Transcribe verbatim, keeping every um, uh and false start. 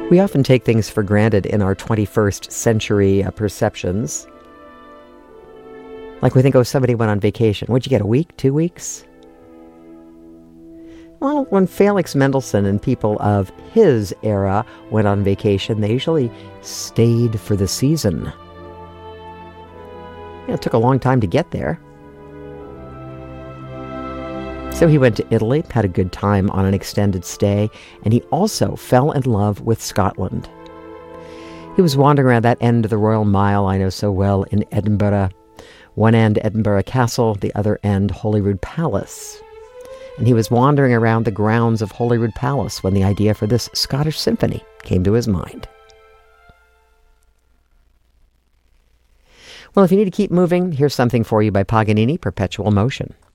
We often take things for granted in our twenty-first century uh, perceptions. Like we think, oh, somebody went on vacation. What'd you get, a week, two weeks? Well, when Felix Mendelssohn and people of his era went on vacation, they usually stayed for the season. You know, it took a long time to get there. So he went to Italy, had a good time on an extended stay, and he also fell in love with Scotland. He was wandering around that end of the Royal Mile I know so well in Edinburgh. One end Edinburgh Castle, the other end Holyrood Palace. And he was wandering around the grounds of Holyrood Palace when the idea for this Scottish symphony came to his mind. Well, if you need to keep moving, here's something for you by Paganini, Perpetual Motion.